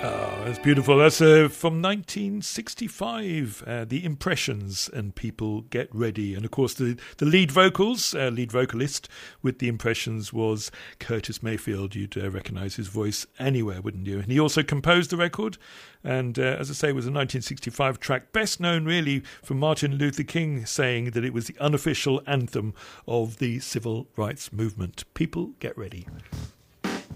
Oh, that's beautiful. That's from 1965, The Impressions and People Get Ready. And of course, the lead vocalist with The Impressions was Curtis Mayfield. You'd recognise his voice anywhere, wouldn't you? And he also composed the record. And as I say, it was a 1965 track, best known really from Martin Luther King saying that it was the unofficial anthem of the civil rights movement. People Get Ready.